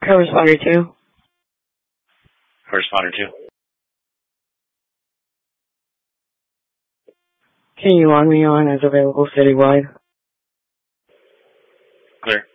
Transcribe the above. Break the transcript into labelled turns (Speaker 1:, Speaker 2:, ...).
Speaker 1: Co-responder 2.
Speaker 2: Responder 2.
Speaker 1: Can you log me on as available citywide?
Speaker 2: Clear.